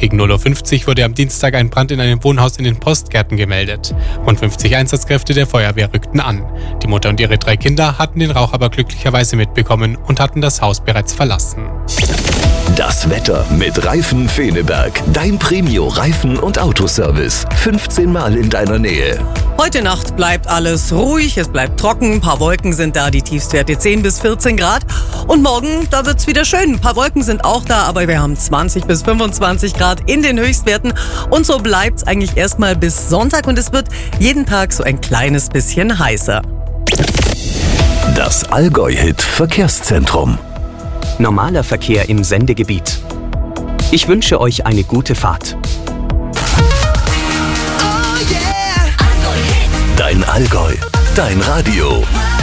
Gegen 0:50 Uhr wurde am Dienstag ein Brand in einem Wohnhaus in den Postgärten gemeldet. Rund 50 Einsatzkräfte der Feuerwehr rückten an. Die Mutter und ihre 3 Kinder hatten den Rauch aber glücklicherweise mitbekommen und hatten das Haus bereits verlassen. Das Wetter mit Reifen Feneberg. Dein Premio-Reifen- und Autoservice. 15 Mal in deiner Nähe. Heute Nacht bleibt alles ruhig, es bleibt trocken, ein paar Wolken sind da, die Tiefstwerte 10 bis 14 Grad. Und morgen, da wird's wieder schön. Ein paar Wolken sind auch da, aber wir haben 20 bis 25 Grad in den Höchstwerten. Und so bleibt's eigentlich erstmal bis Sonntag und es wird jeden Tag so ein kleines bisschen heißer. Das Allgäu-Hit Verkehrszentrum. Normaler Verkehr im Sendegebiet. Ich wünsche euch eine gute Fahrt. Dein Allgäu, dein Radio.